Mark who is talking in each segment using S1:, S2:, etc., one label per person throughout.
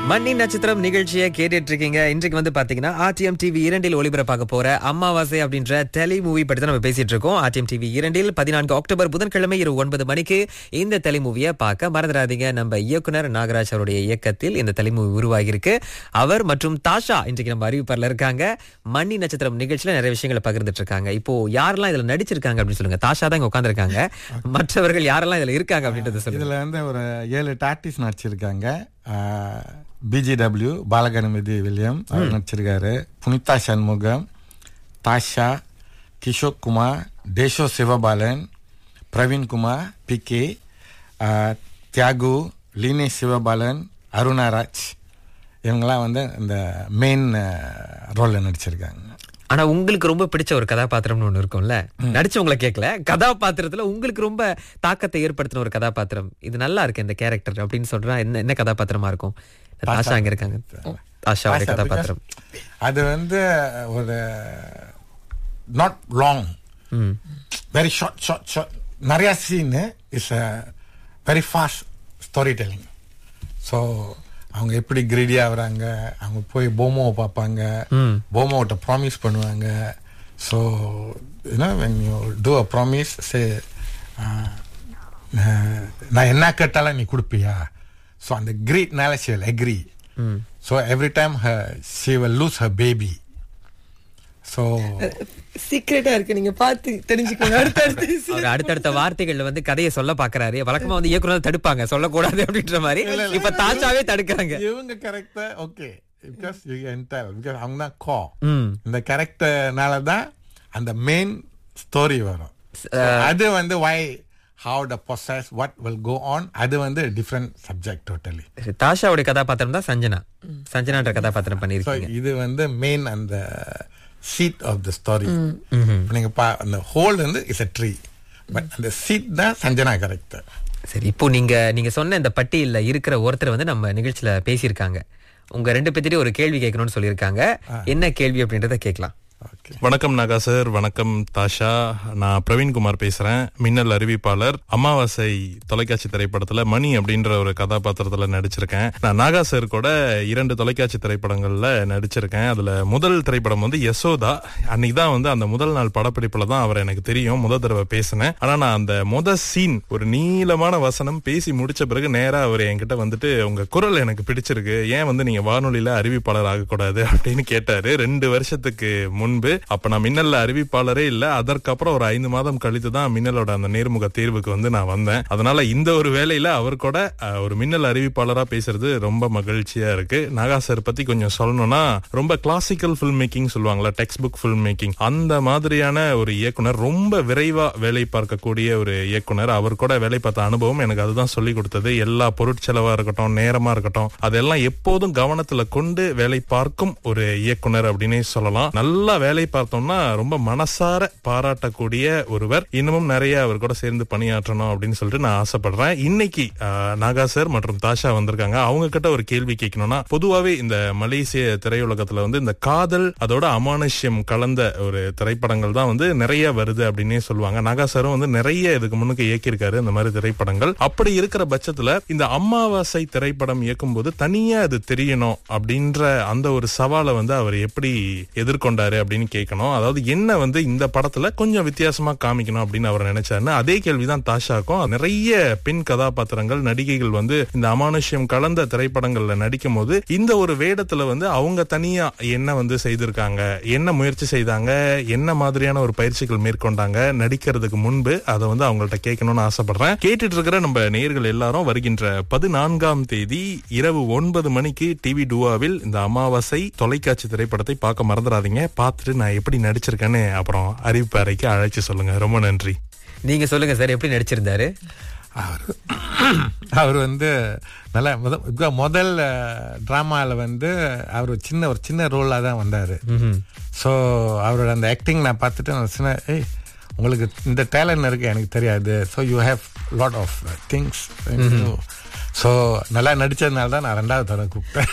S1: மண்ணின் நட்சத்திரம் நிகழ்ச்சியை கேட்டுட்டு இருக்கீங்க. இன்றைக்கு வந்து பாத்தீங்கன்னா ஆர்டிஎம் டிவி 2 ஒளிபரப்பாக போற அமாவாசை அப்படின்ற டெலி மூவி பற்றி தான் நம்ம பேசிட்டு இருக்கோம். ஆர்டிஎம் டிவி 2 14 அக்டோபர் புதன்கிழமை இரவு 9 மணிக்கு இந்த டெலி மூவியை பார்க்க மறந்துடாதீங்க. நம்ம இயக்குனர் நாகராஜ் அவருடைய இயக்கத்தில் இந்த டெலி மூவி உருவாகி இருக்கு. அவர் மற்றும் தாஷா இன்றைக்கு நம்ம அறிவிப்பார்ல இருக்காங்க. மண்ணின் நட்சத்திரம் நிகழ்ச்சியில நிறைய விஷயங்களை பகிர்ந்துட்டு இருக்காங்க. இப்போ யாரெல்லாம் இதுல நடிச்சிருக்காங்க அப்படின்னு சொல்லுங்க. தாஷா தான் இங்க உட்கார்ந்துருக்காங்க. மற்றவர்கள் யாரெல்லாம் இதுல இருக்காங்க அப்படின்றத சொல்லுங்க.
S2: இதுல வந்து ஒரு 7 ஆர்டிஸ்ட் நடிச்சிருக்காங்க. BGW பாலகணபதி வில்லியம் அவர் நடிச்சிருக்காரு. புனிதா சண்முகம், தாஷா, கிஷோர் குமார், தேஷோ சிவபாலன், பிரவீன் குமார், PK, தியாகு, லீனேஷ் சிவபாலன், அருணாராஜ், இவங்கெல்லாம் வந்து இந்த மெயின் ரோல்ல நடிச்சிருக்காங்க.
S1: ஆனா உங்களுக்கு ரொம்ப பிடிச்ச ஒரு கதாபாத்திரம்னு ஒண்ணு இருக்கும்ல, நடிச்சவங்களை கேட்கல, கதாபாத்திரத்துல உங்களுக்கு ரொம்ப தாக்கத்தை ஏற்படுத்தின ஒரு கதாபாத்திரம், இது நல்லா இருக்கு இந்த கேரக்டர் அப்படின்னு சொல்றா என்ன கதாபாத்திரமா இருக்கும்? தாஷா அங்க இருக்காங்க. தாஷாவுடைய கதாபாத்திரம்
S2: அது வந்து ஒரு நாட் லாங், வெரி ஷார்ட், நிறைய scene, is very fast story telling. So அவங்க எப்படி கிரீடி ஆகுறாங்க, அவங்க போய் போமோவை பார்ப்பாங்க, போமோவிட்ட ப்ராமிஸ் பண்ணுவாங்க. So when you do a promise, say நான் என்ன கேட்டாலும் நீ கொடுப்பியா. ஸோ அந்த கிரீட்னால she will agree. So every time she will lose her baby. So
S3: சீக்ரெட்டா இருக்கு, நீங்க பார்த்து தெரிஞ்சுக்கோங்க.
S1: அடுத்தடுத்த வார்த்தைகள்ல வந்து கதையை சொல்ல பாக்குறாரு. வழக்கமா வந்து இயக்குனர் தடுப்பாங்க, சொல்லக்கூடாது அப்படின்ற மாதிரி. இப்ப தாஷாவே தடுக்கிறாங்க.
S2: இவங்க character okay, because you can tell, because அவங்க தான் கோ. இந்த கேரக்டர்னால தான் அந்த மெயின் ஸ்டோரி வரும். அது வந்து why, how the process, what will go on, அது வந்து டிஃபரண்ட் சப்ஜெக்ட் டோட்டலி.
S1: தாஷாவுடைய கதாபாத்திரம் தான் சஞ்சனான்ற கதாபாத்திரம் பண்ணிருக்கீங்க.
S2: இது வந்து மெயின் அந்த seat of the story. நீங்க அந்த ஹோல் வந்து இஸ் a tree, பட் அந்த சீட் தான் சஞ்சனா கேரக்டர்.
S1: சரி, இப்போ நீங்க சொன்ன இந்த பட்டியல்ல இருக்கிற ஒருத்தர் வந்து நம்ம நிகழ்ச்சியில பேசியிருக்காங்க. உங்க 2 பேர்த்திட்டயும் ஒரு கேள்வி கேட்கணும்னு சொல்லியிருக்காங்க. என்ன கேள்வி அப்படின்றத கேட்கலாம்.
S4: வணக்கம் நாகா சார், வணக்கம் தாஷா. நான் பிரவீன்குமார் பேசுறேன், மின்னல் அறிவிப்பாளர். அமாவாசை தொலைக்காட்சி திரைப்படத்துல மணி அப்படின்ற ஒரு கதாபாத்திரத்துல நடிச்சிருக்கேன். நான் நாகா சார் கூட 2 தொலைக்காட்சி திரைப்படங்கள்ல நடிச்சிருக்கேன். அதுல முதல் திரைப்படம் வந்து யசோதா. அன்னைக்கு தான் வந்து அந்த முதல் நாள் படப்பிடிப்புல தான் அவர் எனக்கு தெரியும், முதல் தடவை பேசினேன். ஆனா நான் அந்த முதல் சீன், ஒரு நீளமான வசனம் பேசி முடிச்ச பிறகு நேரா அவர் என்கிட்ட வந்துட்டு, உங்க குரல் எனக்கு பிடிச்சிருக்கு, ஏன் வந்து நீங்க வானொலியில அறிவிப்பாளர் ஆகக்கூடாது அப்படின்னு கேட்டாரு. 2 வருஷத்துக்கு முன்பு. அப்ப நான் மின்னல்ல அறிவிப்பாளரே இல்ல. அதற்கப்புறம் ஒரு 5 மாதம் கழித்து தான் மின்னலோட அந்த நேர்முக தேர்வுக்கு வந்து நான் வந்தேன். அதனால இந்த ஒரு வேலையில அவர் கூட ஒரு மின்னல் அறிவிப்பாளரா பேசுறது ரொம்ப மகிழ்ச்சியா இருக்கு. நாகா சார் பத்தி கொஞ்சம் சொல்லணும்னா, ரொம்ப கிளாசிக்கல் ஃபில்ம் மேக்கிங் சொல்லுவாங்கல்ல, டெக்ஸ்ட் புக் ஃபில்ம் மேக்கிங், அந்த மாதிரியான ஒரு இயக்குனர். ரொம்ப விரைவா வேலை பார்க்கக்கூடிய ஒரு இயக்குனர். அவர் கூட வேலை பார்த்த அனுபவம் எனக்கு அதுதான் சொல்லி கொடுத்தது. எல்லா பொருட்செலவா இருக்கட்டும், நேரமா இருக்கட்டும், அதெல்லாம் எப்போதும் கவனத்துல கொண்டு வேலை பார்க்கும் ஒரு இயக்குனர் அப்படின்னே சொல்லலாம். நல்லா வேலை பார்த்தோம்னா ரொம்ப மனசார பாராட்டக்கூடிய ஒருவர். இன்னமும் நிறைய அவர் கூட சேர்ந்து பணியாற்றணும் அப்படின்னு சொல்லிட்டு நான் ஆசைப்படுறேன். இன்னைக்கு நாகா சார் மற்றும் தாஷா வந்திருக்காங்க. அவங்க கிட்ட ஒரு கேள்வி கேட்கணும்னா, பொதுவாவே இந்த மலேசிய திரையுலகத்துல வந்து இந்த காதல் அதோட அமானுஷ்யம் கலந்த ஒரு திரைப்படங்கள் தான் வந்து நிறைய வருது அப்படின்னே சொல்லுவாங்க. நாகா சாரும் வந்து நிறைய இதுக்கு முன்னுக்கு இயக்கியிருக்காரு இந்த மாதிரி திரைப்படங்கள். அப்படி இருக்கிற பட்சத்துல இந்த அமாவாசை திரைப்படம் இயக்கும் போது தனியா அது தெரியணும் அப்படின்ற அந்த ஒரு சவாலை வந்து அவர் எப்படி எதிர்கொண்டாரு அப்படின்னு கேட்கணும். அதாவது என்ன வந்து இந்த படத்துல கொஞ்சம் வித்தியாசமா காமிக்கணும் அப்படின்னு அவர் நினைச்சாருன்னு அதே கேள்விதான் தாஷாக்கும். நிறைய பெண் கதாபாத்திரங்கள், நடிகைகள் வந்து இந்த அமானுஷ்யம் கலந்த திரைப்படங்கள்ல நடிக்கும் போது இந்த ஒரு வேடத்துல வந்து அவங்க தனியா என்ன வந்து செய்திருக்காங்க, என்ன முயற்சி செய்தாங்க, என்ன மாதிரியான ஒரு பயிற்சிகள் மேற்கொண்டாங்க நடிக்கிறதுக்கு முன்பு, அதை வந்து அவங்கள்ட்ட கேட்கணும்னு ஆசைப்படுறேன். கேட்டுட்டு இருக்கிற நம்ம நேயர்கள் எல்லாரும் வருகின்ற 14ஆம் தேதி இரவு 9 மணிக்கு டிவி டூவாவில் இந்த அமாவாசை தொலைக்காட்சி திரைப்படத்தை பார்க்க மறந்துடாதீங்க. பார்த்துட்டு நான் எப்படி நடிச்சிருக்கேன்னு அப்புறம் அறிவிப்பு அறைக்கு அழைச்சு சொல்லுங்க. ரொம்ப நன்றி.
S1: நீங்க சொல்லுங்க சார், எப்படி நடிச்சிருந்தாரு?
S2: அவர் வந்து நல்லா முதல் டிராமால வந்து அவர் ஒரு சின்ன ரோலா தான் வந்தாரு. ஸோ அவரோட அந்த ஆக்டிங் நான் பார்த்துட்டு, உங்களுக்கு இந்த டேலண்ட் இருக்கு எனக்கு தெரியாது, so you have lot of things. So நல்லா நடிச்சதுனால தான் நான் 2வது தடவை கூப்பிட்டேன்.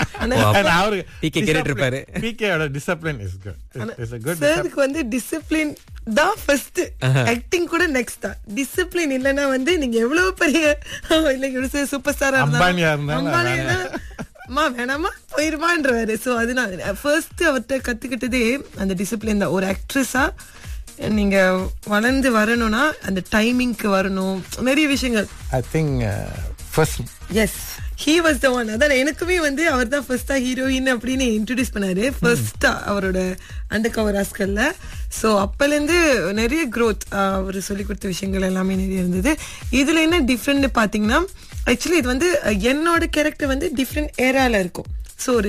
S3: சாருக்கு வந்து டிசிப்ளின் தான் ஃபர்ஸ்ட், ஆக்டிங் கூட நெக்ஸ்ட் தான். டிசிப்ளின் இல்லைன்னா வந்து நீங்க எவ்வளவு பெரிய சூப்பர் ஸ்டாரா இருந்தாலும் அம்மா வேணாமா போயிருமான்றவாரு. சோ அதனால ஃபர்ஸ்ட் அவர்கிட்ட கத்துக்கிட்டதே அந்த டிசிப்ளின் தான். ஒரு ஆக்ட்ரஸா நீங்க வளர்ந்து வரணும்னா அந்த டைமிங்க்கு வரணும், நிறைய விஷயங்கள்.
S2: I think first
S3: S he was the one. அதான் எனக்குமே வந்து அவர் தான் ஃபர்ஸ்டா ஹீரோயின் அப்படின்னு இன்ட்ரோடியூஸ் பண்ணாரு ஃபர்ஸ்டா அவரோட அண்டர் கவர் ஆஸ்கர்ல. ஸோ அப்பலேருந்து நிறைய க்ரோத் அவர் சொல்லி கொடுத்த விஷயங்கள் எல்லாமே நிறைய இருந்தது. இதுல என்ன டிஃப்ரெண்ட் பாத்தீங்கன்னா, ஆக்சுவலி இது வந்து என்னோட கேரக்டர் வந்து டிஃப்ரெண்ட் ஏரால இருக்கும். ஸோ ஒரு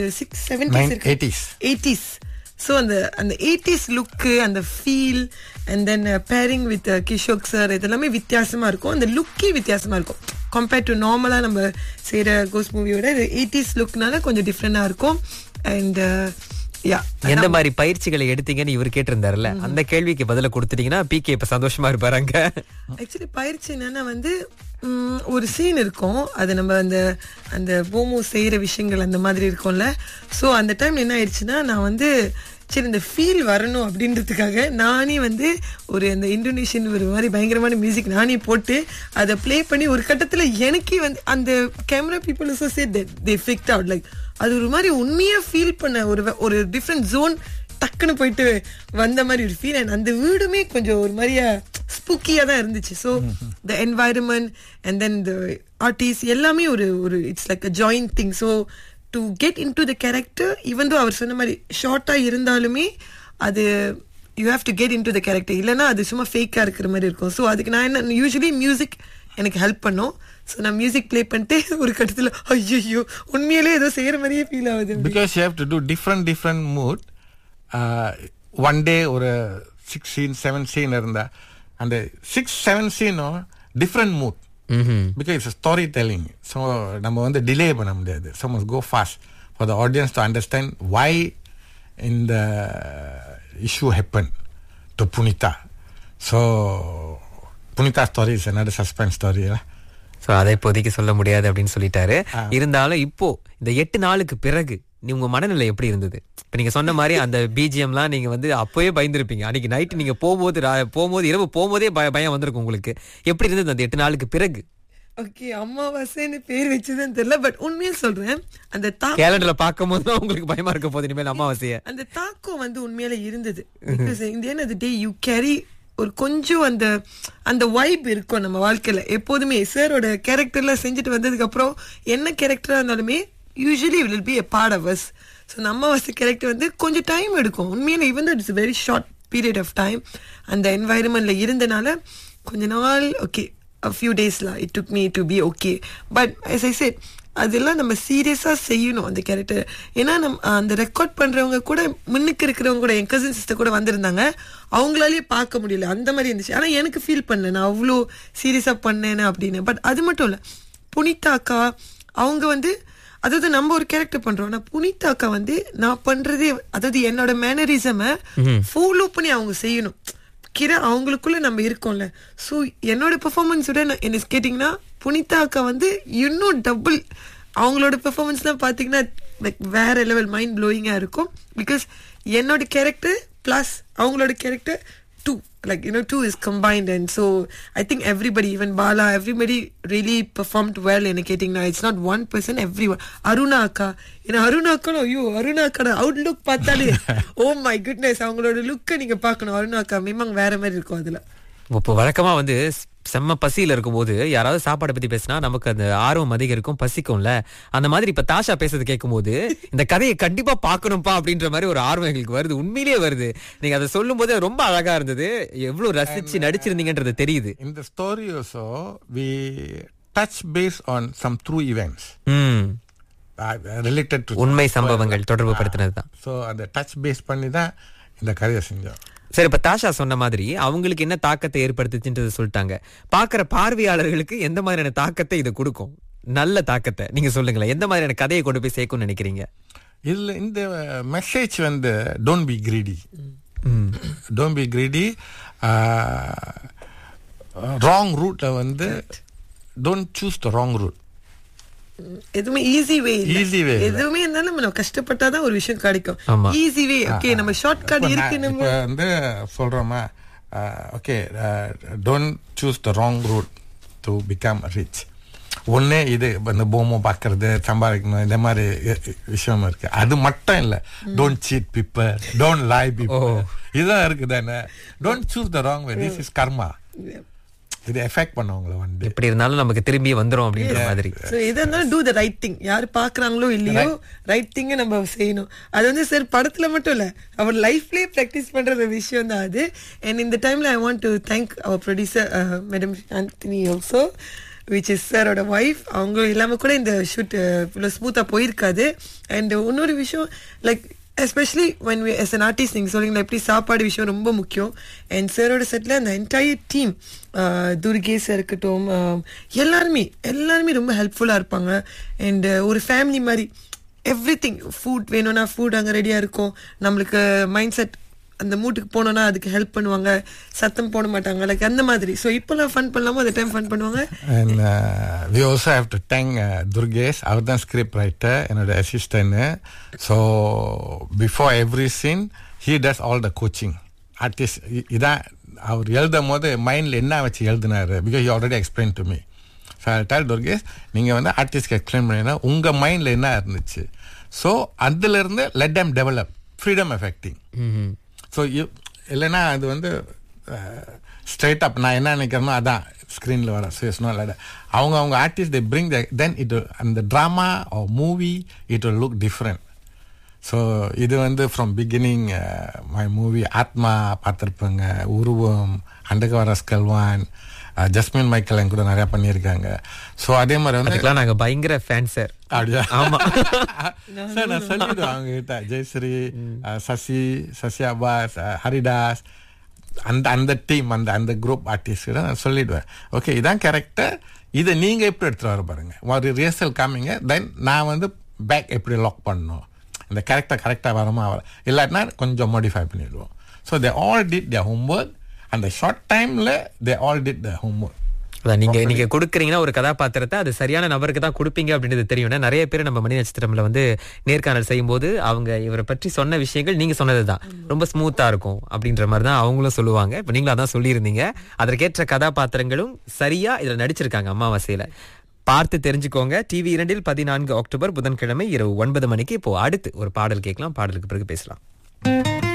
S3: 80s. ஸோ அந்த 80s லுக்கு, அந்த feel, and then bearing with Kishok sir, இதெல்லாமே வித்தியாசமா இருக்கும். அந்த லுக்கே வித்தியாசமா இருக்கும் கம்பேர்ட் டு நார்மலா நம்ம செய்யற கோஸ்ட் மூவியோட. 80s லுக்னால கொஞ்சம் டிஃப்ரெண்டா இருக்கும். அண்ட்
S1: எந்த மாதிரி பயிற்சிகளை எடுத்தீங்கன்னு இவர் கேட்டிருந்தாருல்ல, அந்த கேள்விக்கு பதில கொடுத்துட்டீங்கன்னா பிகே இப்ப சந்தோஷமா இருப்பாருங்க.
S3: ஆக்சுவலி பயிற்சி என்னன்னா வந்து ஒரு சீன் இருக்கும், அது நம்ம அந்த போமோ செய்யற விஷயங்கள் அந்த மாதிரி இருக்கும்ல. ஸோ அந்த டைம் என்ன ஆயிடுச்சுன்னா, நான் வந்து சரி இந்த ஃபீல் வரணும் அப்படின்றதுக்காக நானே வந்து ஒரு அந்த இந்தோனேஷியன் ஒரு மாதிரி பயங்கரமான மியூசிக் நானே போட்டு அதை பிளே பண்ணி ஒரு கட்டத்துல எனக்கே வந்து அந்த camera people also say that they ஃபிக்ட் out like அது ஒரு மாதிரி உண்மையா ஃபீல் பண்ண ஒரு டிஃப்ரெண்ட் ஜோன் டக்குன்னு போயிட்டு வந்த மாதிரி ஒரு ஃபீல். அண்ட் அந்த வீடுமே கொஞ்சம் ஒரு மாதிரியா ஸ்பூக்கியா தான் இருந்துச்சு. So the environment and then the artist எல்லாமே ஒரு it's like a joint thing. So to get in to the character, even though அவர் சொன்ன மாதிரி ஷார்ட்டா இருந்தாலுமே அது you have to get in to the character, இல்லைன்னா அது சும்மா ஃபேக்கா இருக்கிற மாதிரி இருக்கும். ஸோ அதுக்கு நான் என்ன யூஸ்வலி மியூசிக் எனக்கு ஹெல்ப் பண்ணும். ஸோ நான் மியூசிக் ப்ளே பண்ணிட்டு ஒரு கட்டத்தில் ஐயோ உண்மையிலே ஏதோ செய்யற மாதிரியே ஃபீல் ஆகுது.
S2: Because you have to do different mood. One day ஒரு 6 scene 7 scene இருந்தா அந்த 6-7 scene different mood. Because it's a storytelling. So நம்ம வந்து delay பண்ண முடியாது. So must go fast for the audience to understand why in the issue happened to Punitha. So Punitha story is another suspense story.
S1: So அதை இப்போதைக்கு சொல்ல முடியாது அப்படின்னு சொல்லிட்டாரு. இருந்தாலும் இப்போ இந்த 8 நாளுக்கு பிறகு உங்க மனநிலை எப்படி இருந்தது? இப்ப நீங்க சொன்ன மாதிரி அந்த பிஜிஎம்லாம் நீங்க வந்து அப்பவே பயந்துருப்பீங்க. அன்னைக்கு நைட்டு நீங்க போகும்போது இரவு போகும்போதே பயம் வந்திருக்கும் உங்களுக்கு. எப்படி இருந்தது அந்த 8 நாளுக்கு பிறகு?
S3: ஓகே, அமாவாசைன்னு பேர் வச்சதுன்னு தெரியல, பட் உண்மையா சொல்றேன், அந்த
S1: கேலண்டர்ல பார்க்கும் போது உங்களுக்கு பயமா இருக்க போது இனிமேல் அமாவாசைய.
S3: அந்த தாக்கம் வந்து உண்மையில இருந்தது. இந்த end of the day you carry ஒரு கொஞ்சம் அந்த வைப் இருக்கும் நம்ம வாழ்க்கையில எப்போதுமே. சாரோட கேரக்டர்ல செஞ்சுட்டு வந்ததுக்கு அப்புறம் என்ன கேரக்டரா இருந்தாலுமே usually will be a part of us. So நம்ம வச கேரக்டர் வந்து கொஞ்சம் டைம் எடுக்கும் உண்மையில. Even it's very short period of time அந்த என்வாயரன்மெண்ட்ல இருந்தனால கொஞ்ச நாள் okay, a few days it took me to be okay. But as I said, அதெல்லாம் நம்ம சீரியஸா செய்யணும் அந்த கேரக்டர். ஏன்னா நம்ம அந்த ரெக்கார்ட் பண்றவங்க கூட முன்னுக்கு இருக்கிறவங்க கூட என் கசின் சிஸ்டர் கூட வந்திருந்தாங்க, அவங்களாலேயே பார்க்க முடியல அந்த மாதிரி இருந்துச்சு. ஆனா எனக்கு ஃபீல் பண்ணல நான் அவ்வளோ சீரியஸா பண்ணேன்னு அப்படின்னு. பட் அது மட்டும் இல்ல, புனிதா அக்கா அவங்க வந்து அதாவது நம்ம ஒரு கேரக்டர் பண்றோம், ஆனா புனிதா அக்கா வந்து நான் பண்றதே அதாவது என்னோட மேனரிசமை ஃபாலோ பண்ணி அவங்க செய்யணும். அவங்களுக்குள்ள நம்ம இருக்கோம்ல. ஸோ என்னோட பெர்ஃபார்மன்ஸோட என்ன கேட்டீங்கன்னா புனிதா அக்கா வந்து இன்னும் டபுள் அவங்களோட பெர்ஃபார்மன்ஸ்லாம் பார்த்தீங்கன்னா லைக் வேற லெவல் மைண்ட் ப்ளோயிங்கா இருக்கும். பிகாஸ் என்னோட கேரக்டர் பிளஸ் அவங்களோட character 2 like 2 is combined. And so I think everybody, even Bala, everybody really performed well in getting. Now it's not one person, everyone. Aruna akka, Aruna akka Aruna akka outlook pathale oh my goodness, avangaloda look neenga paakano. Aruna akka memang vera mari irukum adula.
S1: இப்போ வழக்கமா வந்து செம்ம பசியில இருக்கும்போது யாராவது சாப்பாடை பத்தி பேசினா நமக்கு அந்த ஆர்வம் அதிகம் இருக்கும், பசிக்கும்ல. அந்த மாதிரி இப்ப தாஷா பேசுறது கேட்கும் போது இந்த கதையை கண்டிப்பா பாக்கணும்பா அப்படின்ற மாதிரி ஒரு ஆர்வம் எங்களுக்கு வருது, உண்மையிலேயே வருது. நீங்க அதை சொல்லும் போது ரொம்ப அழகா இருந்தது, எவ்வளவு ரசிச்சு நடிச்சிருந்தீங்கன்றது தெரியுது.
S2: இந்த story also we touch base on some true events related to
S1: உண்மை சம்பவங்கள் தொடர்பு படுத்தினதுதான்.
S2: சோ அந்த டச் பேஸ் பண்ணி தான் இந்த கதையை செஞ்சோம்.
S1: சரி, இப்ப தாஷா சொன்ன மாதிரி அவங்களுக்கு என்ன தாக்கத்தை ஏற்படுத்துச்சுன்றது சொல்லிட்டாங்க. பாக்குற பார்வையாளர்களுக்கு எந்த மாதிரியான தாக்கத்தை இது கொடுக்கும்? நல்ல தாக்கத்தை நீங்க சொல்லுங்களேன். எந்த மாதிரியான கதையை கொண்டு போய் சேர்க்கும்னு நினைக்கிறீங்க?
S2: இதுல இந்த மெசேஜ் வந்து don't be greedy, don't be greedy. Wrong ரூட்ல வந்து don't choose the wrong route.
S3: எதுவுமே ஈஸி வே எதுவுமே இருந்தாலும் நம்ம கஷ்டப்பட்டாதான் ஒரு விஷயம் கிடைக்கும். ஈஸி வே ஓகே, நம்ம ஷார்ட் கட் இருக்கு நம்ம
S2: வந்து சொல்றோமா, okay don't choose the wrong route to become rich. ஒன்னே இது இந்த பொம்மை பார்க்கறது சம்பாதிக்கணும் இந்த மாதிரி விஷயம் இருக்கு. அது மட்டும் இல்ல, don't seat people, don't lie people, இதான் இருக்கு தானே. Don't choose the wrong way, this is கர்மா. இது எஃபெக்ட் பண்ணவங்கள வந்து
S1: எப்படி இருந்தாலும் நமக்கு திரும்பி வந்துரும் அப்படின்ற மாதிரி.
S3: சோ இதனால do the right thing. யாரு பாக்குறாங்களோ இல்லையோ ரைட் திங் நம்ம செய்யணும். அது வந்து சார் படத்துல மட்டும் இல்ல, அவர் லைஃப்லயே பிராக்டிஸ் பண்ற விஷயம் தான் அது. And in the timeல I want to thank our producer Madam Anthony also, which is sir oda wife. அவங்க இல்லாம கூட இந்த ஷூட் இவ்வளவு ஸ்மூத்தா போயிருக்காது. And இன்னொரு விஷயம், like especially when we as an artist, நீங்க சொல்றீங்களா எப்படி சாப்பாடு விஷயம் ரொம்ப முக்கியம். அண்ட் சாரோட செட்ல அந்த என்டையர் டீம், துர்கேஸ் இருக்கட்டும், எல்லாருமே ரொம்ப ஹெல்ப்ஃபுல்லா இருப்பாங்க. அண்ட் ஒரு ஃபேமிலி மாதிரி எவ்ரிதிங். ஃபுட் வேணும்னா ஃபுட் அங்க ரெடியா இருக்கும். நம்மளுக்கு மைண்ட் செட் அந்த மூட்டுக்கு போனோம்னா அதுக்கு ஹெல்ப் பண்ணுவாங்க, சத்தம் போட மாட்டாங்க, லைக் அந்த மாதிரி. ஸோ இப்போலாம் ஃபன் பண்ணலாமோ அந்த டைம் ஃபன் பண்ணுவாங்க.
S2: And we also have to thank Durgesh, அவர் தான் ஸ்கிரிப்ட் ரைட்டர், என்னோட assistant. So before every scene he does all the coaching. Artist இதான் அவர் எழுதும் போது மைண்டில் என்ன வச்சு எழுதினாரு, because he already explained to me. So I tell Durgesh, நீங்கள் வந்து ஆர்டிஸ்ட்க்கு எக்ஸ்பிளைன் பண்ணினா உங்கள் மைண்டில் என்ன இருந்துச்சு. ஸோ அதுலேருந்து let them develop freedom of acting. So இல்லைன்னா அது வந்து ஸ்ட்ரெயிட் அப் நான் என்ன நினைக்கிறேனோ அதான் ஸ்க்ரீனில் வர. So it's not like that. அவங்க artist they bring then it அந்த drama R movie it will look different. So இது வந்து ஃப்ரம் பிகினிங் மை மூவி ஆத்மா பார்த்துருப்பேங்க, உருவம், அண்டர்கவர் ரஸ்கல்வான், ஜஸ்மின் மைக்கேல் என் கூட நிறைய பண்ணியிருக்காங்க. ஸோ அதே மாதிரி வந்து
S1: நாங்க பயங்கர ஃபேன் சார்.
S2: அப்படியா?
S1: ஆமா
S2: சார் நான் சொல்லிடுவேன் அவங்க கிட்ட, ஜெயஸ்ரீ, சசி அப்பாஸ், ஹரிதாஸ், அந்த டீம், அந்த குரூப் ஆர்டிஸ்ட் நான் சொல்லிடுவேன், ஓகே இதான் கேரக்டர், இதை நீங்க எப்படி எடுத்துட்டு வர பாருங்க, ஒரு ரிஹர்சல் காமிங்க, தென் நான் வந்து பேக் எப்படி லாக் பண்ணணும், இந்த கேரக்டர் கரெக்டாக வரமா இல்லாட்டினா கொஞ்சம் மாடிஃபை பண்ணிடுவோம். So they all did their homework. அந்த ஷார்ட் டைம்ல they all did their homework.
S1: நீங்க கொடுக்குறீங்கன்னா ஒரு கதாபாத்திரத்தை அது சரியான நபருக்கு தான் கொடுப்பீங்க அப்படின்றது தெரியும். நிறைய பேர் நம்ம மணி நட்சத்திரம்ல வந்து நேர்காணல் செய்யும் போது அவங்க இவரை பற்றி சொன்ன விஷயங்கள் நீங்க சொன்னதுதான் ரொம்ப ஸ்மூத்தா இருக்கும் அப்படின்ற மாதிரி தான் அவங்களும் சொல்லுவாங்க. இப்ப நீங்களும் அதான் சொல்லியிருந்தீங்க. அதற்கேற்ற கதாபாத்திரங்களும் சரியா இதுல நடிச்சிருக்காங்க அமாவாசையில. பார்த்து தெரிஞ்சுக்கோங்க. TV 2 14 அக்டோபர் புதன்கிழமை இரவு 9 மணிக்கு. இப்போ அடுத்து ஒரு பாடல் கேட்கலாம். பாடலுக்கு பிறகு பேசலாம்.